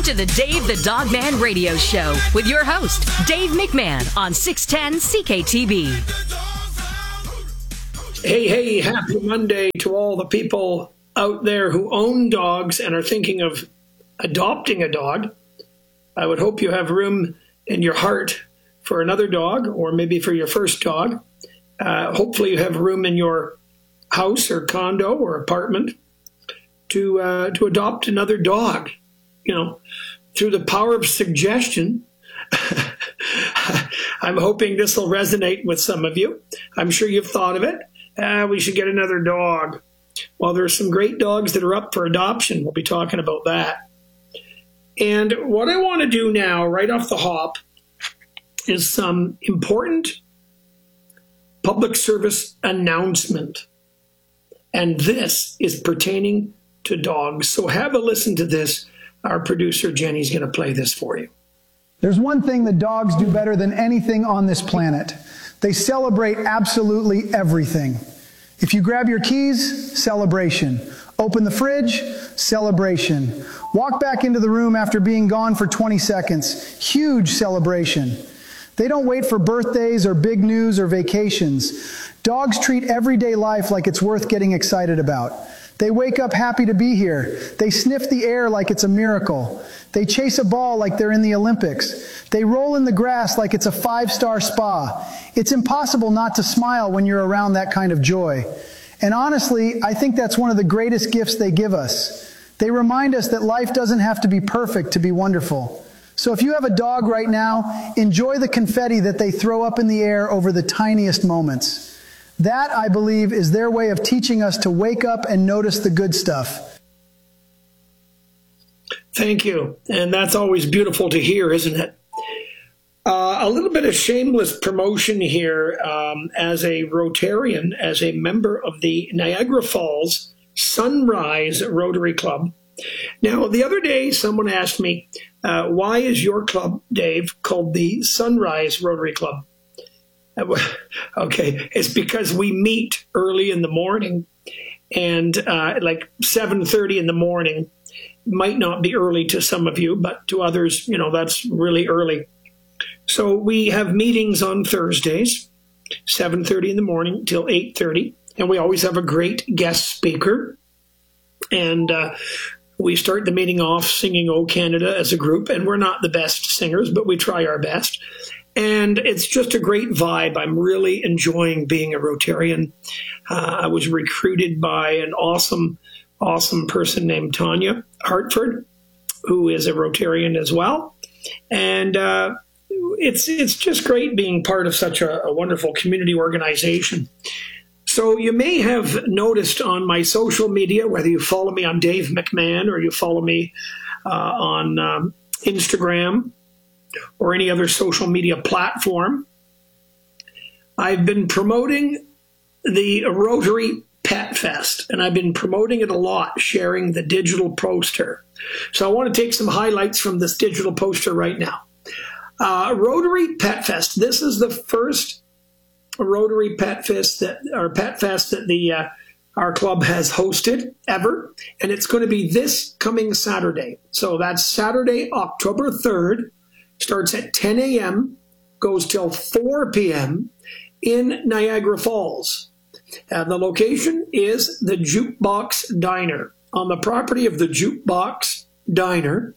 to the Dave the Dog Man Radio Show with your host, Dave McMahon on 610 CKTB. Hey, happy Monday to all the people out there who own dogs and are thinking of adopting a dog. I would hope you have room in your heart for another dog, or maybe for your first dog. Hopefully you have room in your house or condo or apartment to adopt another dog. You know, through the power of suggestion, I'm hoping this will resonate with some of you. I'm sure you've thought of it. We should get another dog. Well, there's some great dogs that are up for adoption. We'll be talking about that. And what I want to do now, right off the hop, is some important public service announcement. And this is pertaining to dogs. So have a listen to this. Our producer, Jenny's going to play this for you. There's one thing that dogs do better than anything on this planet. They celebrate absolutely everything. If you grab your keys, celebration. Open the fridge, celebration. Walk back into the room after being gone for 20 seconds, huge celebration. They don't wait for birthdays or big news or vacations. Dogs treat everyday life like it's worth getting excited about. They wake up happy to be here. They sniff the air like it's a miracle. They chase a ball like they're in the Olympics. They roll in the grass like it's a 5-star spa. It's impossible not to smile when you're around that kind of joy. And honestly, I think that's one of the greatest gifts they give us. They remind us that life doesn't have to be perfect to be wonderful. So if you have a dog right now, enjoy the confetti that they throw up in the air over the tiniest moments. That, I believe, is their way of teaching us to wake up and notice the good stuff. Thank you. And that's always beautiful to hear, isn't it? A little bit of shameless promotion here. As a Rotarian, as a member of the Niagara Falls Sunrise Rotary Club. Now, the other day, someone asked me, why is your club, Dave, called the Sunrise Rotary Club? Okay, it's because we meet early in the morning, and like 7:30 in the morning might not be early to some of you, but to others, you know, that's really early. So we have meetings on Thursdays, 7:30 in the morning till 8:30, and we always have a great guest speaker. And we start the meeting off singing "O Canada" as a group, and we're not the best singers, but we try our best. And it's just a great vibe. I'm really enjoying being a Rotarian. I was recruited by an awesome person named Tanya Hartford, who is a Rotarian as well. And it's just great being part of such a wonderful community organization. So you may have noticed on my social media, whether you follow me on Dave McMahon or you follow me on Instagram or any other social media platform, I've been promoting the Rotary Pet Fest, and I've been promoting it a lot, sharing the digital poster. So I want to take some highlights from this digital poster right now. Rotary Pet Fest. This is the first Rotary Pet Fest that our club has hosted ever, and it's going to be this coming Saturday. So that's Saturday, October 3rd. Starts at 10 a.m., goes till 4 p.m. in Niagara Falls. And the location is the Jukebox Diner on the property of the Jukebox Diner,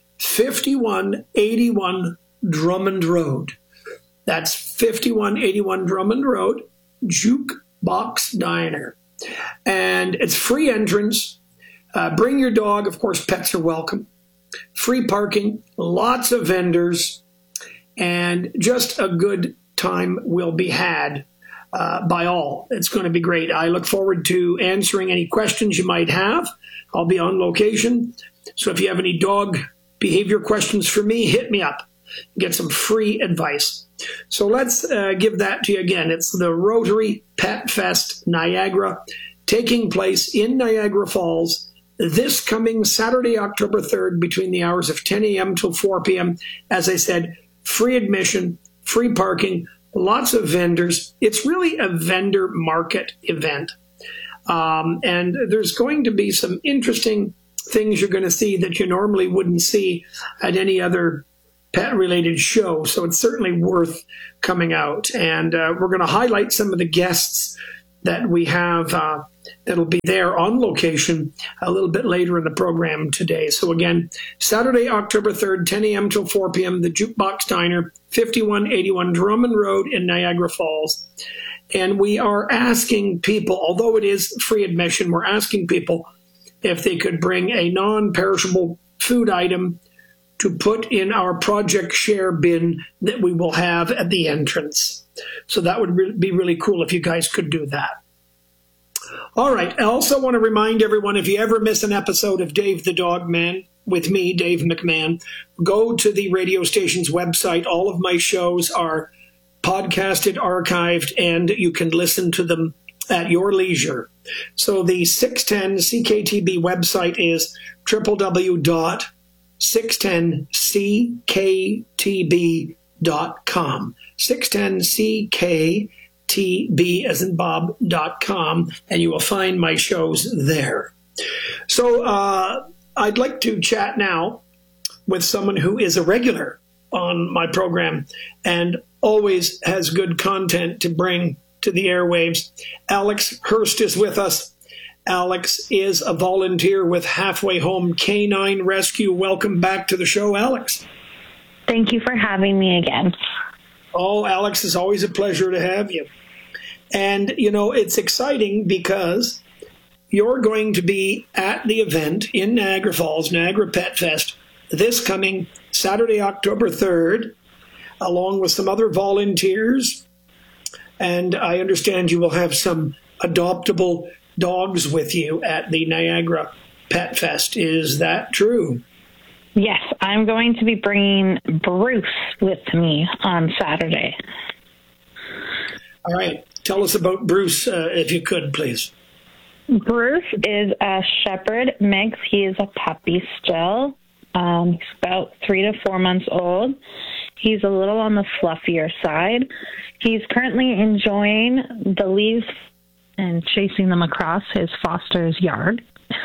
5181 Drummond Road. That's 5181 Drummond Road, Jukebox Diner. And it's free entrance. Bring your dog. Of course, pets are welcome. Free parking, lots of vendors, and just a good time will be had by all. It's going to be great. I look forward to answering any questions you might have. I'll be on location. So if you have any dog behavior questions for me, hit me up. Get some free advice. So let's give that to you again. It's the Rotary Pet Fest Niagara, taking place in Niagara Falls this coming Saturday, October 3rd, between the hours of 10 a.m. till 4 p.m. As I said, free admission, free parking, lots of vendors. It's really a vendor market event. And there's going to be some interesting things you're going to see that you normally wouldn't see at any other pet-related show. So it's certainly worth coming out. And we're going to highlight some of the guests that we have that'll be there on location a little bit later in the program today. So again, Saturday, October 3rd, 10 a.m. till 4 p.m., the Jukebox Diner, 5181 Drummond Road in Niagara Falls. And we are asking people, although it is free admission, we're asking people if they could bring a non-perishable food item to put in our Project Share bin that we will have at the entrance. So that would be really cool if you guys could do that. All right. I also want to remind everyone, if you ever miss an episode of Dave the Dog Man with me, Dave McMahon, go to the radio station's website. All of my shows are podcasted, archived, and you can listen to them at your leisure. So the 610 CKTB website is www.610cktb.com. 610cktb as in Bob.com, and you will find my shows there. So I'd like to chat now with someone who is a regular on my program and always has good content to bring to the airwaves. Alex Hurst is with us. Alex is a volunteer with Halfway Home Canine Rescue. Welcome back to the show, Alex. Thank you for having me again. Oh, Alex, it's always a pleasure to have you. And, you know, it's exciting because you're going to be at the event in Niagara Falls, Niagara Pet Fest, this coming Saturday, October 3rd, along with some other volunteers. And I understand you will have some adoptable dogs with you at the Niagara Pet Fest. Is that true? Yes, I'm going to be bringing Bruce with me on Saturday. All right. Tell us about Bruce, if you could, please. Bruce is a Shepherd mix. He is a puppy still. He's about 3 to 4 months old. He's a little on the fluffier side. He's currently enjoying the leaves and chasing them across his foster's yard.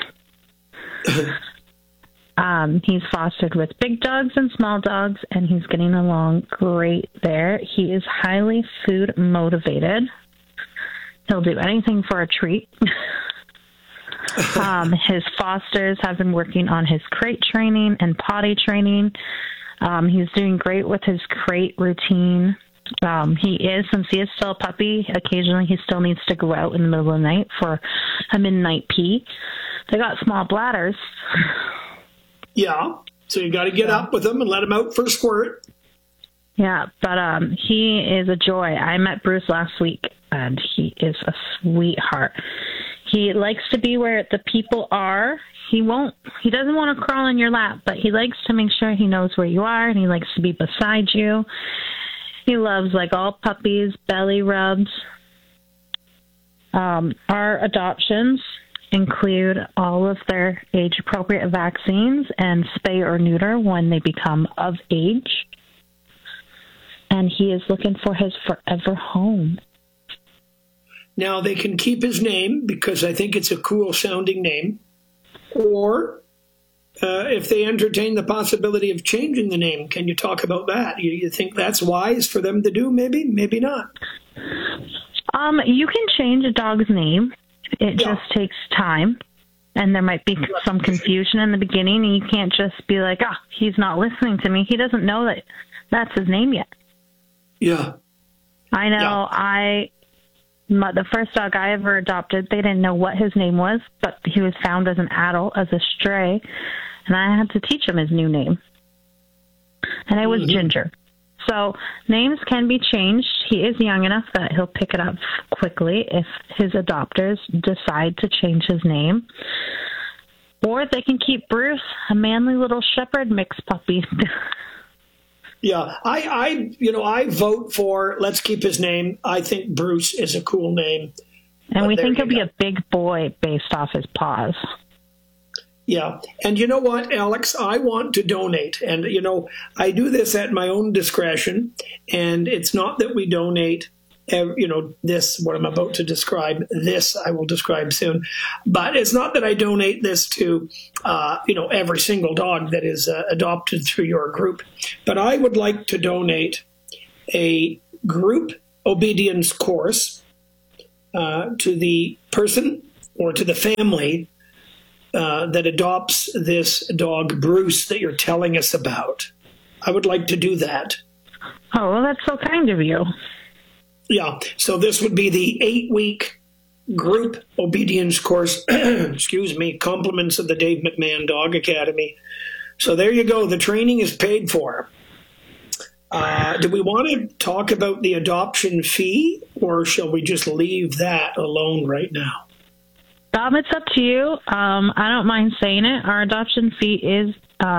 He's fostered with big dogs and small dogs, and he's getting along great there. He is highly food motivated. He'll do anything for a treat. His fosters have been working on his crate training and potty training. He's doing great with his crate routine. Since he is still a puppy, occasionally he still needs to go out in the middle of the night for a midnight pee. They got small bladders. Yeah, so you got to get up with him and let him out for a squirt. Yeah, but he is a joy. I met Bruce last week, and he is a sweetheart. He likes to be where the people are. He doesn't want to crawl in your lap, but he likes to make sure he knows where you are, and he likes to be beside you. He loves, like all puppies, belly rubs. Our adoptions include all of their age-appropriate vaccines and spay or neuter when they become of age. And he is looking for his forever home. Now, they can keep his name because I think it's a cool-sounding name. Or if they entertain the possibility of changing the name, can you talk about that? You think that's wise for them to do? Maybe, maybe not. You can change a dog's name. It just takes time, and there might be some confusion in the beginning, and you can't just be like, he's not listening to me. He doesn't know that that's his name yet. Yeah. I know. Yeah. The first dog I ever adopted, they didn't know what his name was, but he was found as an adult, as a stray, and I had to teach him his new name. And it was Ginger. So names can be changed. He is young enough that he'll pick it up quickly if his adopters decide to change his name. Or they can keep Bruce, a manly little Shepherd mix puppy. Yeah, I vote for let's keep his name. I think Bruce is a cool name. And we think he'll be a big boy based off his paws. Yeah. And you know what, Alex? I want to donate. And, I do this at my own discretion. And it's not that we donate this, what I'm about to describe, this I will describe soon. But it's not that I donate this to, every single dog that is adopted through your group. But I would like to donate a group obedience course to the person or to the family that adopts this dog, Bruce, that you're telling us about. I would like to do that. Oh, well, that's so kind of you. Yeah, so this would be the 8-week group obedience course, excuse me, compliments of the Dave McMahon Dog Academy. So there you go. The training is paid for. Do we want to talk about the adoption fee, or shall we just leave that alone right now? It's up to you. I don't mind saying it. Our adoption fee is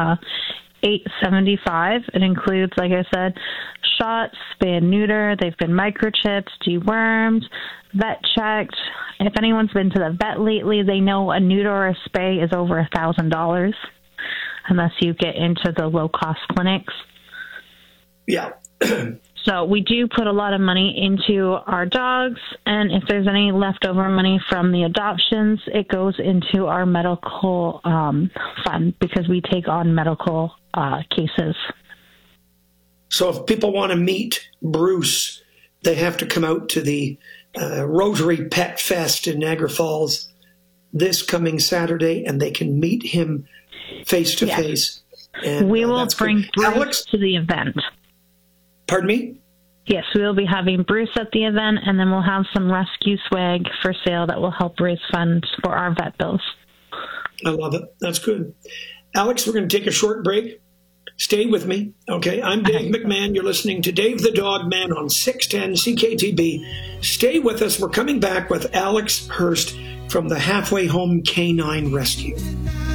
$8.75. It includes, like I said, shots, spay, neuter. They've been microchipped, dewormed, vet checked. If anyone's been to the vet lately, they know a neuter or a spay is over $1,000, unless you get into the low-cost clinics. Yeah. So we do put a lot of money into our dogs, and if there's any leftover money from the adoptions, it goes into our medical fund, because we take on medical cases. So if people want to meet Bruce, they have to come out to the Rotary Pet Fest in Niagara Falls this coming Saturday, and they can meet him face to face. We will bring Bruce to the event. Pardon me? Yes, we will be having Bruce at the event, and then we'll have some rescue swag for sale that will help raise funds for our vet bills. I love it. That's good. Alex, we're going to take a short break. Stay with me. Okay, I'm Dave McMahon. You're listening to Dave the Dog Man on 610 CKTB. Stay with us. We're coming back with Alex Hurst from the Halfway Home Canine Rescue.